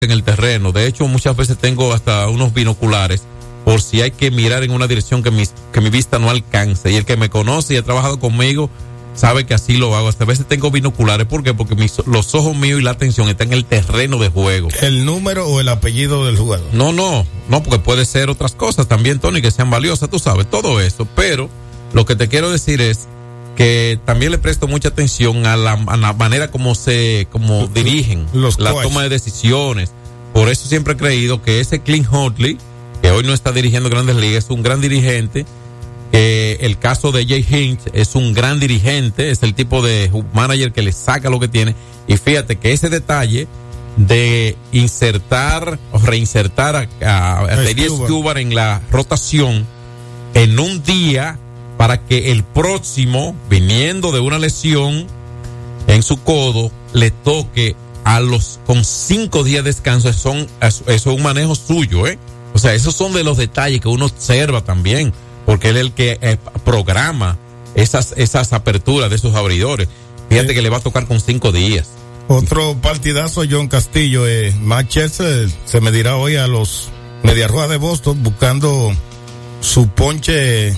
en el terreno. De hecho, muchas veces tengo hasta unos binoculares por si hay que mirar en una dirección que mi vista no alcance. Y el que me conoce y ha trabajado conmigo sabe que así lo hago. Hasta a veces tengo binoculares. ¿Por qué? Porque los ojos míos y la atención están en el terreno de juego. ¿El número o el apellido del jugador? No, porque puede ser otras cosas también, Tony, que sean valiosas, tú sabes, todo eso. Pero lo que te quiero decir es que también le presto mucha atención a la manera como dirigen la toma de decisiones. Por eso siempre he creído que ese Clint Huntley, que hoy no está dirigiendo Grandes Ligas, es un gran dirigente. El caso de Jay Hinch es un gran dirigente, es el tipo de manager que le saca lo que tiene. Y fíjate que ese detalle de insertar o reinsertar a Teddy Stewart en la rotación en un día para que el próximo, viniendo de una lesión en su codo, le toque con 5 días de descanso, eso es un manejo suyo, O sea, esos son de los detalles que uno observa también, porque él es el que programa esas aperturas de esos abridores. Fíjate que le va a tocar con 5 días. Otro partidazo, John Castillo. Max Scherzer se medirá hoy a los Medias Rojas de Boston buscando su ponche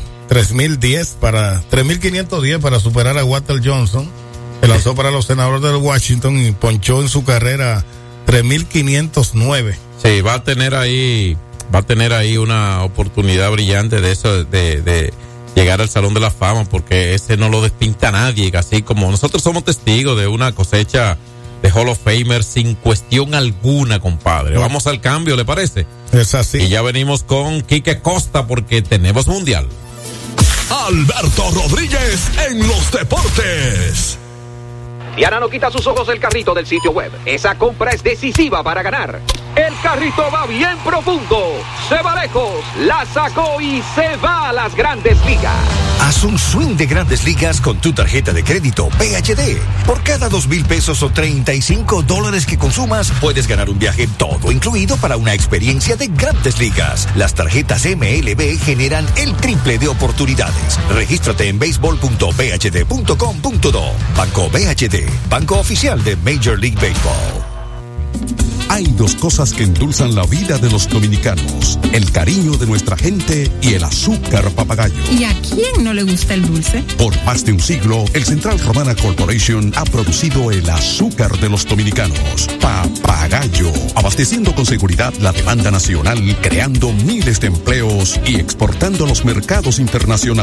3.510 para superar a Walter Johnson, que lanzó para los Senadores de Washington y ponchó en su carrera 3.509. Sí, va a tener ahí una oportunidad brillante de eso, de llegar al Salón de la Fama, porque ese no lo despinta nadie, así como nosotros somos testigos de una cosecha de Hall of Famer sin cuestión alguna, compadre. Vamos al cambio, ¿le parece? Es así. Y ya venimos con Quique Costa porque tenemos mundial. Alberto Rodríguez en los deportes. Diana no quita sus ojos del carrito del sitio web. Esa compra es decisiva para ganar. El carrito va bien profundo, se va lejos, la sacó y se va a las Grandes Ligas. Haz un swing de Grandes Ligas con tu tarjeta de crédito PHD. Por cada $2,000 o $35 que consumas, puedes ganar un viaje todo incluido para una experiencia de Grandes Ligas. Las tarjetas MLB generan el triple de oportunidades. Regístrate en baseball.phd.com.do. Banco BHD, banco oficial de Major League Baseball. Hay 2 cosas que endulzan la vida de los dominicanos: el cariño de nuestra gente y el azúcar papagayo. ¿Y a quién no le gusta el dulce? Por más de un siglo, el Central Romana Corporation ha producido el azúcar de los dominicanos, Papagayo, abasteciendo con seguridad la demanda nacional, creando miles de empleos y exportando a los mercados internacionales.